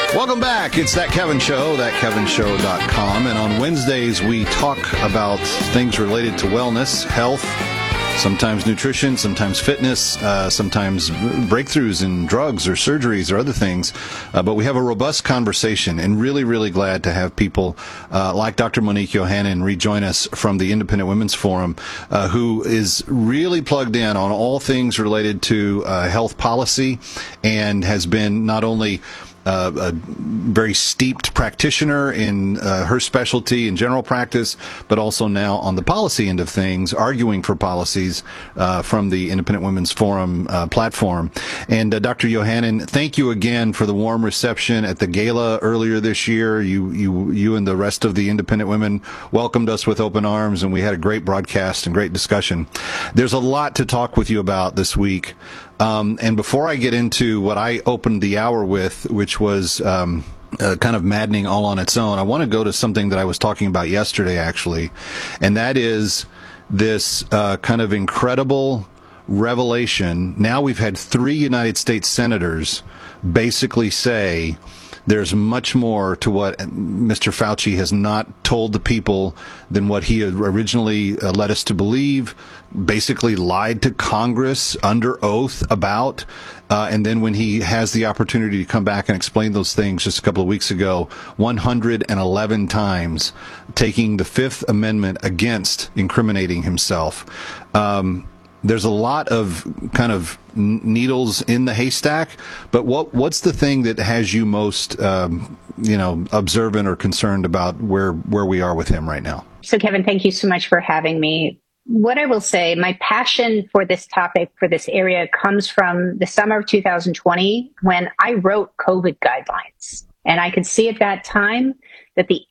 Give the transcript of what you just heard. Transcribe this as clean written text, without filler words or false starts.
Welcome back. It's That Kevin Show, thatkevinshow.com. And on Wednesdays, we talk about things related to wellness, health, sometimes nutrition, sometimes fitness, sometimes breakthroughs in drugs or surgeries or other things. But we have a robust conversation, and really, really glad to have people like Dr. Monique Yohannan rejoin us from the Independent Women's Forum, who is really plugged in on all things related to health policy and has been not only a very steeped practitioner in her specialty in general practice, but also now on the policy end of things, arguing for policies from the Independent Women's Forum platform. And Dr. Yohannan, thank you again for the warm reception at the gala earlier this year. You and the rest of the independent women welcomed us with open arms, and we had a great broadcast and great discussion. There's a lot to talk with you about this week. And before I get into what I opened the hour with, which was kind of maddening all on its own, I want to go to something that I was talking about yesterday, actually, and that is this kind of incredible revelation. Now we've had 3 United States senators basically say there's much more to what Mr. Fauci has not told the people than what he had originally led us to believe, basically lied to Congress under oath about. And then when he has the opportunity to come back and explain those things just a couple of weeks ago, 111 times taking the Fifth Amendment against incriminating himself. There's a lot of kind of needles in the haystack, but what's the thing that has you most, observant or concerned about where we are with him right now? So, Kevin, thank you so much for having me. What I will say, my passion for this topic, for this area, comes from the summer of 2020 when I wrote COVID guidelines. And I could see at that time that the